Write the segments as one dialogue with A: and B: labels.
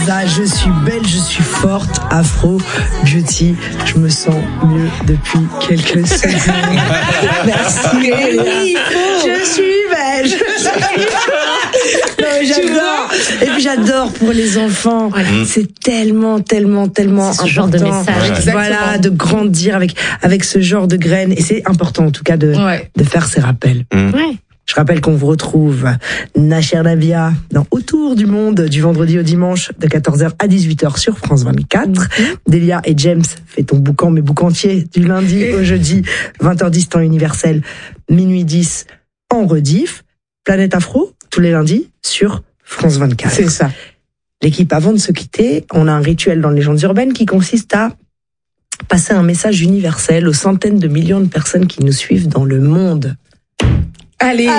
A: Elsa, je suis belle, je suis forte, Afro Beauty, je me sens mieux depuis quelques secondes. Merci. Oui, je suis belle, je suis forte. Non, mais j'adore. Et puis j'adore pour les enfants. C'est tellement important.
B: Genre de message.
A: Voilà, de grandir avec ce genre de graines. Et c'est important en tout cas de faire ces rappels.
B: Ouais.
A: Je rappelle qu'on vous retrouve Nacher Nabia dans Autour du monde du vendredi au dimanche de 14h à 18h sur France 24. Delia et James fait ton boucan, mais boucantier du lundi au jeudi 20h10 temps universel, minuit 10 en rediff. Planète Afro tous les lundis sur France 24.
C: C'est ça.
A: L'équipe, avant de se quitter, on a un rituel dans les légendes urbaines qui consiste à passer un message universel aux centaines de millions de personnes qui nous suivent dans le monde.
C: Allez.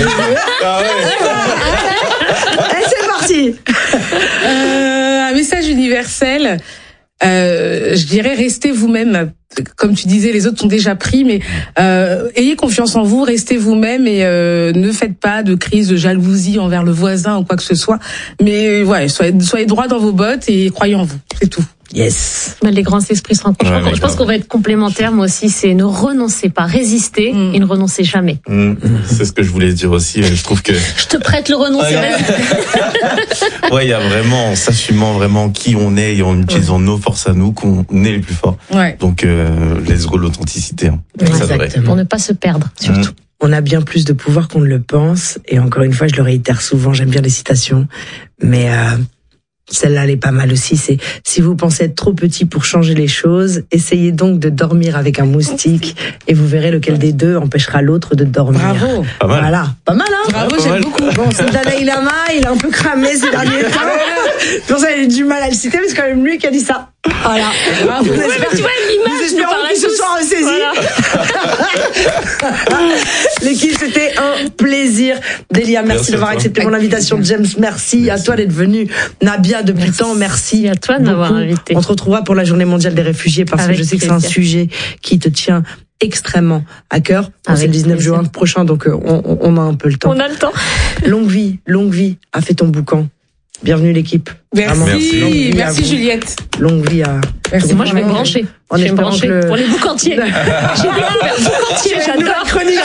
A: C'est parti.
C: Un message universel. Je dirais restez vous-même. Comme tu disais, les autres sont déjà pris, mais ayez confiance en vous, restez vous-même et ne faites pas de crise de jalousie envers le voisin ou quoi que ce soit. Mais soyez droit dans vos bottes et croyez en vous, c'est tout.
A: Yes.
B: Les grands esprits se rencontrent. Je pense qu'on va être complémentaires. Moi aussi, c'est ne renoncez pas, résister et ne renoncez jamais.
D: C'est ce que je voulais dire aussi. Je trouve que
B: je te prête le renoncer.
D: Ouais, il y a vraiment, en s'assumant vraiment qui on est et en utilisant nos forces à nous, qu'on est les plus forts. Ouais. Donc, let's go l'authenticité.
B: Exactement. Pour ne pas se perdre, surtout.
A: On a bien plus de pouvoir qu'on ne le pense. Et encore une fois, je le réitère souvent, j'aime bien les citations. Mais celle-là, elle est pas mal aussi. C'est si vous pensez être trop petit pour changer les choses, essayez donc de dormir avec un moustique et vous verrez lequel des deux empêchera l'autre de dormir.
C: Bravo.
D: Pas mal.
A: Voilà. Pas mal, hein?
C: Bravo, j'aime beaucoup.
A: Bon, c'est Dalai Lama, il a un peu cramé ces derniers temps. C'est pour ça qu'il a du mal à le citer, mais c'est quand même lui qui a dit ça. Voilà.
B: Bravo. Tu vois l'image.
A: Nous espérons qu'il se soit ressaisi. Voilà. L'équipe, c'était un plaisir. Delia, merci d'avoir accepté mon invitation. James, merci à toi d'être venu. Nabia, depuis le temps, merci
B: à toi de m'avoir invité.
A: On se retrouvera pour la Journée mondiale des réfugiés parce que je sais que c'est un sujet qui te tient extrêmement à cœur. C'est le 19 juin prochain, donc on a un peu le temps.
B: On a le temps.
A: Longue vie a fait ton boucan. Bienvenue l'équipe.
C: Merci Juliette.
A: Longue vie à...
B: Merci. Moi je vais me brancher.
A: On est branché
B: pour les boucantiers. J'ai découvert boucantier, j'adore.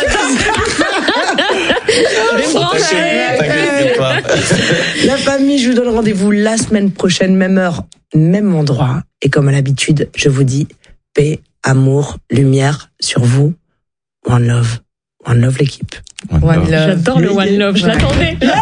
A: La famille, je vous donne rendez-vous la semaine prochaine, même heure, même endroit. Et comme à l'habitude, je vous dis paix, amour, lumière sur vous. One love l'équipe.
C: One love.
B: J'adore le one love, je l'attendais.